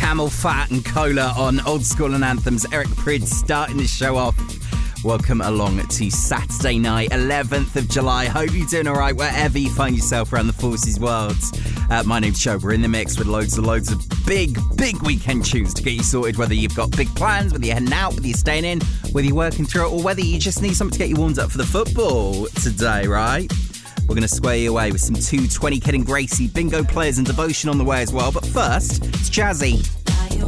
Camel Fat and Cola on Old School and Anthems. Eric Prydz starting the show off. Welcome along to Saturday night, 11th of July. Hope you're doing all right wherever you find yourself around the forces world. My name's Joe. We're in the mix with loads of big weekend tunes to get you sorted, whether you've got big plans, whether you're heading out, whether you're staying in, whether you're working through it, or whether you just need something to get you warmed up for the football today, right? We're going to square you away with some 220 Kid and Gracie bingo players and devotion on the way as well. But first, it's Jazzy.